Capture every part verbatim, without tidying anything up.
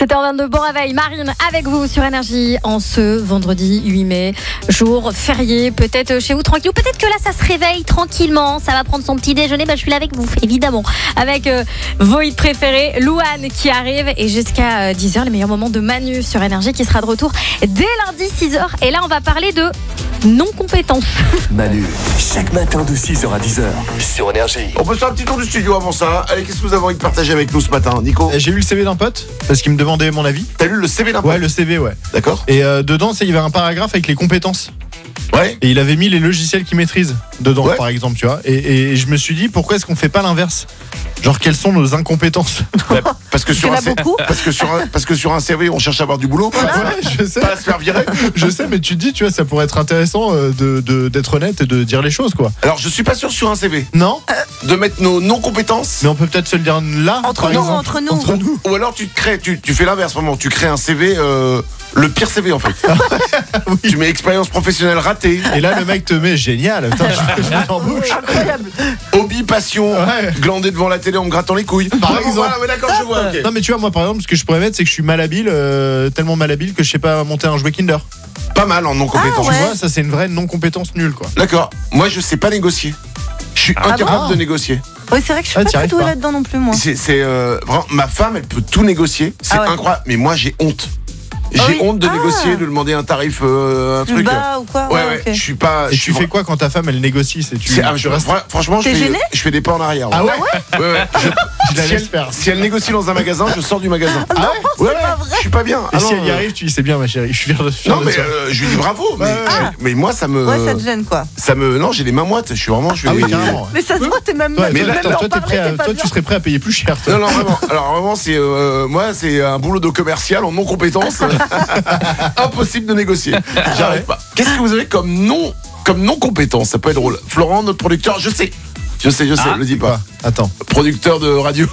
sept heures vingt-deux, bon réveil, Marine avec vous sur Énergie en ce vendredi huit mai, jour férié, peut-être chez vous tranquille, ou peut-être que là ça se réveille tranquillement, ça va prendre son petit déjeuner, bah, je suis là avec vous évidemment, avec euh, vos hits préférés, Louane qui arrive et jusqu'à euh, dix heures, les meilleurs moments de Manu sur Énergie qui sera de retour dès lundi six heures, et là on va parler de non-compétence. Manu, chaque matin de six heures à dix heures sur Énergie. On peut faire un petit tour du studio avant ça. Allez, qu'est-ce que vous avez envie de partager avec nous ce matin, Nico? J'ai eu le C V d'un pote parce qu'il me demandait mon avis. T'as lu le C V d'un pote? Ouais, le C V, ouais. D'accord. Et euh, dedans, il y avait un paragraphe avec les compétences. Ouais. Et il avait mis les logiciels qu'il maîtrise dedans, Ouais. par exemple, tu vois. Et, et je me suis dit, pourquoi est-ce qu'on fait pas l'inverse? Genre, quelles sont nos incompétences? Parce que sur Il y en un a C- beaucoup. parce que sur un parce que sur un C V, on cherche à avoir du boulot, pas, Ouais, je sais. pas à se faire virer. Je sais, mais tu te dis, tu vois, ça pourrait être intéressant euh, de, de- d'être honnête et de dire les choses, quoi. Alors, je suis pas sûr sur un C V Non? de mettre nos non-compétences. Mais on peut peut-être se le dire là, Entre par nous, exemple. entre nous. Entre nous. Ou alors tu te crées, tu, tu fais l'inverse, vraiment. Tu crées un C V, euh, le pire C V en fait. Tu mets expérience professionnelle ratée, Et là, le mec te met génial. Putain, je, je me embauche. Incroyable. hobby, passion, Ouais. glander devant la télé en me grattant les couilles. Par Ah, exemple. Voilà, ouais, d'accord, je vois. ok. Non, mais tu vois, moi, par exemple, ce que je pourrais mettre, c'est que je suis malhabile, euh, tellement malhabile que je sais pas monter un jouet Kinder. Pas mal en non-compétence. Ah, Tu ouais. vois, ça, c'est une vraie non-compétence nulle, quoi. D'accord. Moi, je sais pas négocier. Je suis incapable bon de négocier. Oui, c'est vrai que je suis Ah, t'y pas arrives très douée pas. là-dedans non plus, moi. C'est, c'est euh, vraiment, ma femme, elle peut tout négocier. C'est Ah ouais. incroyable. Mais moi, j'ai honte. J'ai Ah oui. honte de Ah. négocier, de demander un tarif, euh, un Plus truc. bas ou quoi? Ouais, ouais. ok. Je suis pas. Et je tu suis fais quoi quand ta femme, elle négocie? C'est tu, C'est, ah, tu je- restes- fran- franchement, je T'es fais, gêné je fais des pas en arrière. Ah ouais? ouais, ouais. Je- Je la si, laisse elle, faire. si elle négocie dans un magasin, je sors du magasin. Ah ouais? Ouais, ouais, je suis pas bien. Et Ah si non, elle y euh, arrive, tu dis c'est bien, ma chérie, je suis fier de, fier Non, de mais toi. euh, je lui dis bravo. Mais, Ouais, ouais. mais moi, ça me. Ouais, ça te gêne quoi. ça me. Non, j'ai les mains moites. Je suis vraiment. Je Ah oui, vais- carrément. Mais ça se voit, t'es même Toi, même mais toi, là, toi, d'en toi, t'es parler, prêt à- t'es pas toi, bien. tu serais prêt à payer plus cher, toi. Non, non, vraiment. Alors, vraiment, c'est. euh, moi, c'est un boulot de commercial en non-compétence. Impossible de négocier. J'arrive pas. Qu'est-ce que vous avez comme non, comme non-compétence? Ça peut être drôle. Florent, notre producteur, je sais. Je sais, je sais, Ah, le dis quoi? pas. Attends. Producteur de radio.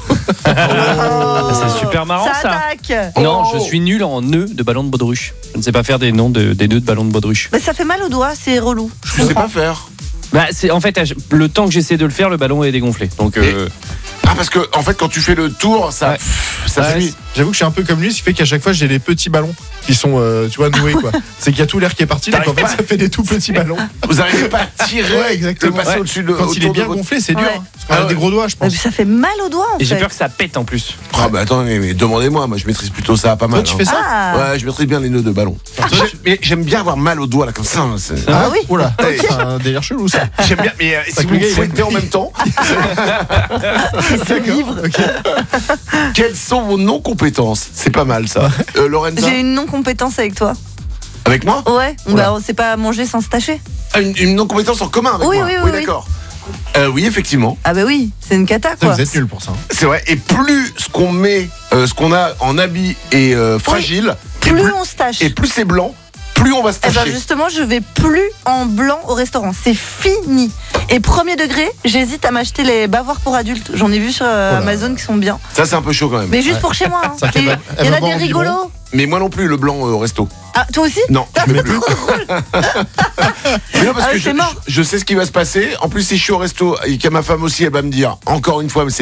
Oh, C'est super marrant ça ça. attaque. Non, Oh. je suis nul en nœuds de ballon de baudruche. Je ne sais pas faire des noms de, des nœuds de ballon de baudruche. Mais ça fait mal aux doigts, c'est relou. Je sais pas faire. Bah, c'est en fait le temps que j'essaie de le faire, le ballon est dégonflé. Donc euh, Ah, parce que, en fait, quand tu fais le tour, ça. Ouais. pff, ça Ouais, fuit. J'avoue que je suis un peu comme lui, ce qui fait qu'à chaque fois j'ai des petits ballons qui sont, euh, tu vois, noués, quoi. C'est qu'il y a tout l'air qui est parti, donc en fait T'arrives ça fait des tout petits ballons. Vous arrivez pas à tirer. Ouais, exactement. De passer Ouais. au-dessus de. Quand il est autour bien de votre- gonflé, c'est dur. Ouais. hein. Parce qu'on a Ah ouais. des gros doigts, je Mais pense. ça fait mal aux doigts en et j'ai fait. peur que ça pète en plus. Ah, bah attends, mais, mais demandez-moi. Moi, je maîtrise plutôt ça pas mal. Toi, tu hein. fais ça? Ah, Ouais, je maîtrise bien les nœuds de ballon. J'ai- Mais j'aime bien avoir mal aux doigts, là, comme ça. hein, c'est- Ah oui. Oula, Ok. c'est un délire chelou, ça. J'aime bien, mais euh, si que vous le me gars, il a fouettez en compris. même temps, D'accord. Ok. quelles sont vos non-compétences? C'est pas mal, ça. Euh, Lorenza, j'ai une non-compétence avec toi. avec moi? Ouais, Oula. bah on sait pas manger sans se tâcher. Ah, une, une non-compétence en commun avec Oui, moi? oui, oui, oui. d'accord. Euh, oui, effectivement. Ah bah oui, c'est une cata Putain, quoi. vous êtes nuls pour ça. hein. C'est vrai. Et plus ce qu'on met, euh, ce qu'on a en habit est euh, fragile, et, Plus plus, on se tâche. et plus c'est blanc, plus on va se Eh ben tâcher. justement, je vais plus en blanc au restaurant. C'est fini. Et premier degré, j'hésite à m'acheter les bavoirs pour adultes. J'en ai vu sur euh, Oh là. Amazon qui sont bien. Ça, c'est un peu chaud quand même. Mais juste Ouais. pour chez moi. hein. C'est-à-dire Et qu'elle va- Il y elle en va a boire des en biberon. rigolos. Mais moi non plus, le blanc euh, au resto. Ah, toi aussi? Non, je mets plus. Mais non, parce Ah que oui, je, c'est mort. je- je sais ce qui va se passer. En plus, si je suis au resto et qu'il y a ma femme aussi, elle va me dire encore une fois, mais c'est